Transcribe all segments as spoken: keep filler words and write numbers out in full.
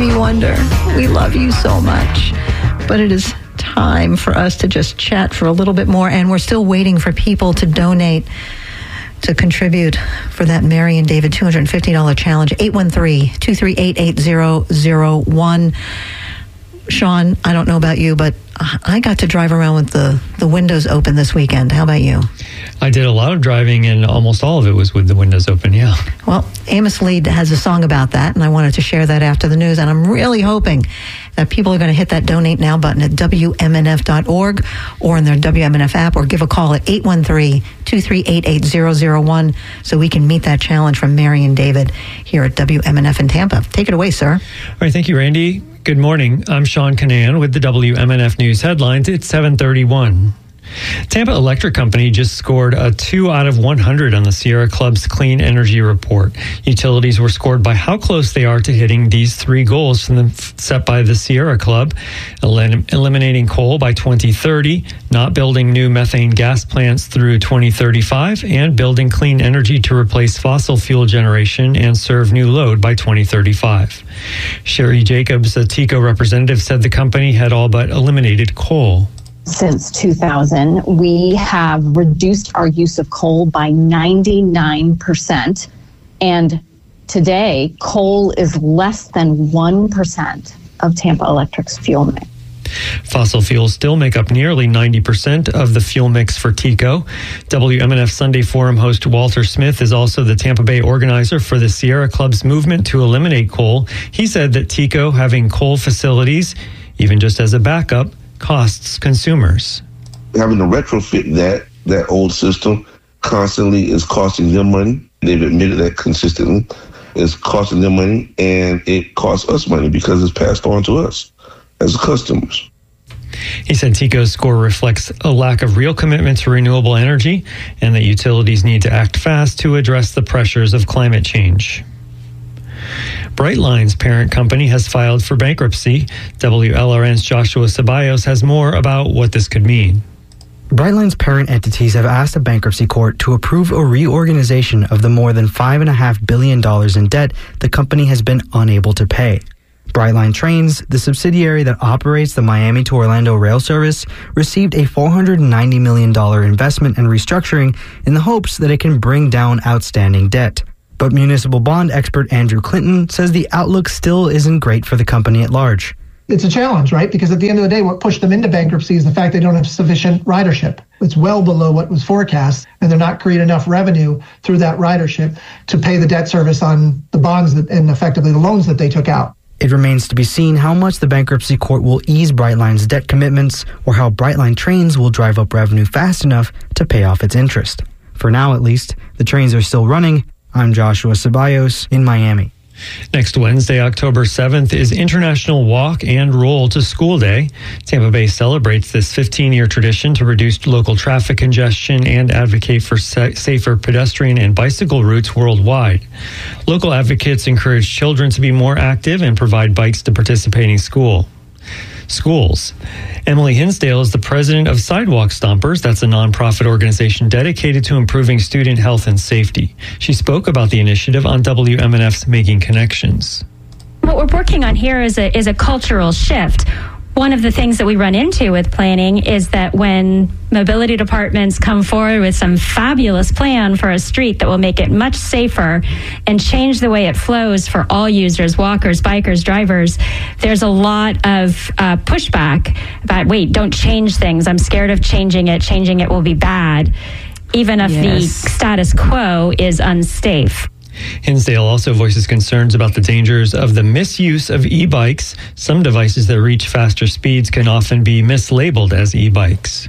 Stevie Wonder. We love you so much. But it is time for us to just chat for a little bit more, and we're still waiting for people to donate, to contribute for that Mary and David two hundred fifty dollars challenge. eight one three, two three eight, eight zero zero one. Sean, I don't know about you, but I got to drive around with the, the windows open this weekend. How about you? I did a lot of driving, and almost all of it was with the windows open, yeah. Well, Amos Lee has a song about that, and I wanted to share that after the news, and I'm really hoping that people are going to hit that Donate Now button at W M N F dot org or in their W M N F app, or give a call at eight one three, two three eight, eight zero zero one so we can meet that challenge from Mary and David here at W M N F in Tampa. Take it away, sir. All right, thank you, Randy. Good morning. I'm Sean Canan with the W M N F News headlines. It's seven thirty-one. Tampa Electric Company just scored a two out of one hundred on the Sierra Club's Clean Energy Report. Utilities were scored by how close they are to hitting these three goals from the, set by the Sierra Club: elim- eliminating coal by twenty thirty, not building new methane gas plants through twenty thirty-five, and building clean energy to replace fossil fuel generation and serve new load by twenty thirty-five. Sherry Jacobs, a TECO representative, said the company had all but eliminated coal. Since two thousand, we have reduced our use of coal by ninety-nine percent. And today, coal is less than one percent of Tampa Electric's fuel mix. Fossil fuels still make up nearly ninety percent of the fuel mix for TECO. W M N F Sunday Forum host Walter Smith is also the Tampa Bay organizer for the Sierra Club's movement to eliminate coal. He said that TECO having coal facilities, even just as a backup, costs consumers. Having to retrofit that that old system constantly is costing them money. They've admitted that consistently. It's costing them money, and it costs us money because it's passed on to us as customers. He said TECO's score reflects a lack of real commitment to renewable energy, and that utilities need to act fast to address the pressures of climate change. Brightline's parent company has filed for bankruptcy. W L R N's Joshua Ceballos has more about what this could mean. Brightline's parent entities have asked a bankruptcy court to approve a reorganization of the more than five point five billion dollars in debt the company has been unable to pay. Brightline Trains, the subsidiary that operates the Miami to Orlando rail service, received a four hundred ninety million dollars investment and restructuring in the hopes that it can bring down outstanding debt. But municipal bond expert Andrew Clinton says the outlook still isn't great for the company at large. It's a challenge, right? Because at the end of the day, what pushed them into bankruptcy is the fact they don't have sufficient ridership. It's well below what was forecast, and they're not creating enough revenue through that ridership to pay the debt service on the bonds that, and effectively the loans that they took out. It remains to be seen how much the bankruptcy court will ease Brightline's debt commitments, or how Brightline Trains will drive up revenue fast enough to pay off its interest. For now, at least, the trains are still running. I'm Joshua Ceballos in Miami. Next Wednesday, October seventh, is International Walk and Roll to School Day. Tampa Bay celebrates this fifteen-year tradition to reduce local traffic congestion and advocate for sa- safer pedestrian and bicycle routes worldwide. Local advocates encourage children to be more active and provide bikes to participating school. schools. Emily Hinsdale is the president of Sidewalk Stompers. That's a nonprofit organization dedicated to improving student health and safety. She spoke about the initiative on W M N F's Making Connections. What we're working on here is a, is a cultural shift. One of the things that we run into with planning is that when mobility departments come forward with some fabulous plan for a street that will make it much safer and change the way it flows for all users, walkers, bikers, drivers, there's a lot of uh, pushback about, wait, don't change things. I'm scared of changing it. Changing it will be bad, even if yes. the status quo is unsafe. Hinsdale also voices concerns about the dangers of the misuse of e-bikes. Some devices that reach faster speeds can often be mislabeled as e-bikes.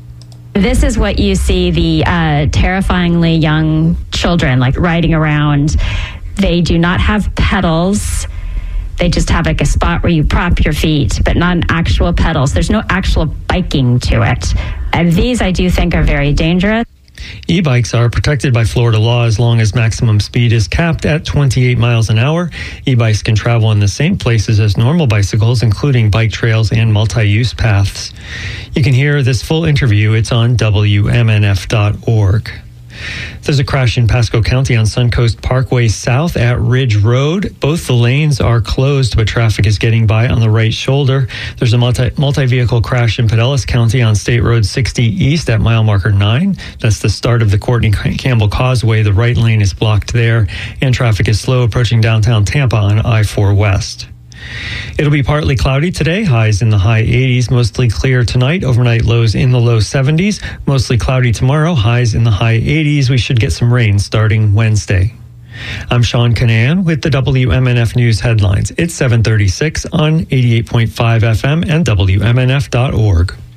This is what you see the uh, terrifyingly young children like riding around. They do not have pedals. They just have like a spot where you prop your feet, but not an actual pedals. There's no actual biking to it. And these I do think are very dangerous. E-bikes are protected by Florida law as long as maximum speed is capped at twenty-eight miles an hour. E-bikes can travel in the same places as normal bicycles, including bike trails and multi-use paths. You can hear this full interview. It's on W M N F dot org. There's a crash in Pasco County on Suncoast Parkway South at Ridge Road. Both the lanes are closed, but traffic is getting by on the right shoulder. There's a multi, multi-vehicle crash in Pinellas County on State Road sixty East at mile marker nine. That's the start of the Courtney Campbell Causeway. The right lane is blocked there, and traffic is slow approaching downtown Tampa on I four West. It'll be partly cloudy today, highs in the high eighties, mostly clear tonight, overnight lows in the low seventies, mostly cloudy tomorrow, highs in the high eighties. We should get some rain starting Wednesday. I'm Sean Canan with the W M N F News headlines. It's seven thirty-six on eighty-eight point five F M and W M N F dot org.